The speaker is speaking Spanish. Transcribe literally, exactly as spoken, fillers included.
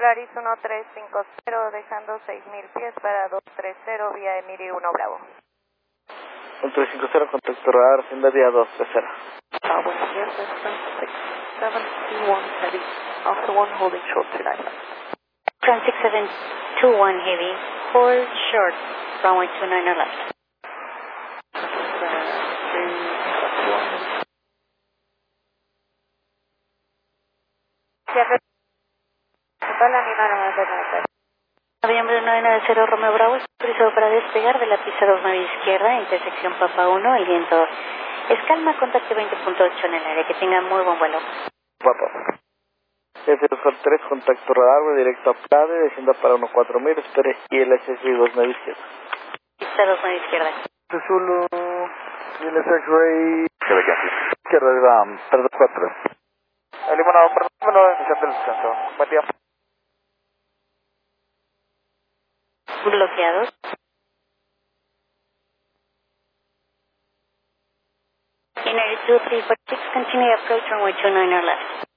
Polaris uno tres cinco cero, dejando seis mil pies para dos tres cero, vía Emiri uno Bravo. uno tres cinco cero, contacto radar, hacienda vía dos tres cero. Bravo here, Western six seven two one heavy, after one holding short two nine left. Front six seven two one heavy, hold short, runway two nine left. Noviembre nueve nueve cero Romeo Bravo, autorizado para despegar de la pista dos nueve izquierda, intersección Papa uno, el viento dos. Escalma, contacto veinte punto ocho en el área, que tenga muy buen vuelo. Papa. F dos tres, contacto radar, directo a Plade, descienda para uno cuatro mil, espere I L S S dos nueve izquierda. Pista dos nueve izquierda. Zulu, I L S X-Ray, izquierda, perdón, cuatro. El limonado, perdón, decisión del descanso. Buen día. Bloqueados. United two three four six, continue approach runway two nine left.